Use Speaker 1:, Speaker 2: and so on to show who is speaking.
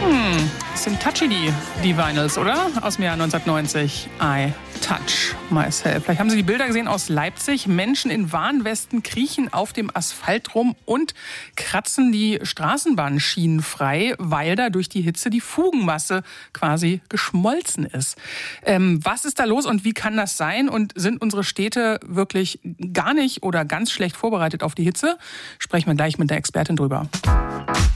Speaker 1: Das sind touchy, die Vinyls, oder? Aus dem Jahr 1990. I touch myself. Vielleicht haben Sie die Bilder gesehen aus Leipzig. Menschen in Warnwesten kriechen auf dem Asphalt rum und kratzen die Straßenbahnschienen frei, weil da durch die Hitze die Fugenmasse quasi geschmolzen ist. Was ist da los und wie kann das sein? Und sind unsere Städte wirklich gar nicht oder ganz schlecht vorbereitet auf die Hitze? Sprechen wir gleich mit der Expertin drüber.